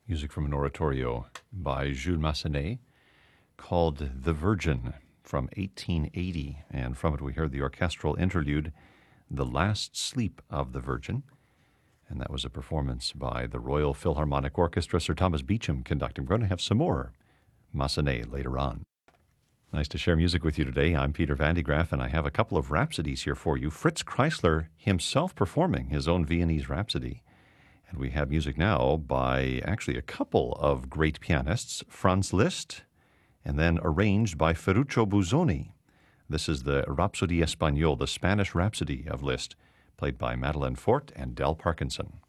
Music from an oratorio by Jules Massenet called The Virgin from 1880. And from it we heard the orchestral interlude, The Last Sleep of the Virgin. And that was a performance by the Royal Philharmonic Orchestra, Sir Thomas Beecham conducting. We're going to have some more Massenet later on. Nice to share music with you today. I'm Peter Van de Graaff, and I have a couple of rhapsodies here for you. Fritz Kreisler himself performing his own Viennese Rhapsody. And we have music now by actually a couple of great pianists, Franz Liszt, and then arranged by Ferruccio Busoni. This is the Rhapsodie Espagnole, the Spanish Rhapsody of Liszt, played by Madeleine Forte and Del Parkinson.